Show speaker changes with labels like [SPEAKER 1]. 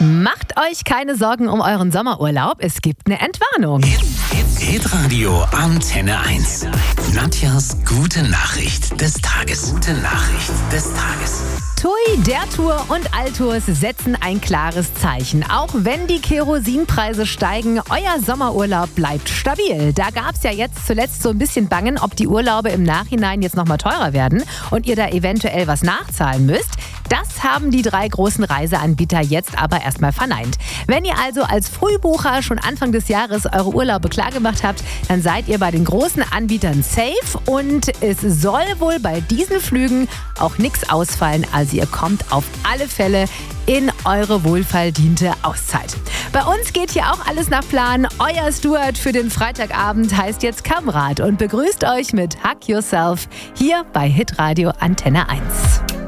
[SPEAKER 1] Macht euch keine Sorgen um euren Sommerurlaub, es gibt eine Entwarnung.
[SPEAKER 2] Hitradio Antenne 1. Nadjas gute Nachricht des Tages. Gute Nachricht des Tages.
[SPEAKER 1] TUI, der Tour und Altours setzen ein klares Zeichen. Auch wenn die Kerosinpreise steigen, euer Sommerurlaub bleibt stabil. Da gab es ja jetzt zuletzt so ein bisschen Bangen, ob die Urlaube im Nachhinein jetzt nochmal teurer werden und ihr da eventuell was nachzahlen müsst. Das haben die 3 großen Reiseanbieter jetzt aber erstmal verneint. Wenn ihr also als Frühbucher schon Anfang des Jahres eure Urlaube klargemacht habt, dann seid ihr bei den großen Anbietern safe und es soll wohl bei diesen Flügen auch nichts ausfallen. Also ihr kommt auf alle Fälle in eure wohlverdiente Auszeit. Bei uns geht hier auch alles nach Plan. Euer Steward für den Freitagabend heißt jetzt Kamrat und begrüßt euch mit Hug Yourself hier bei Hitradio Antenne 1.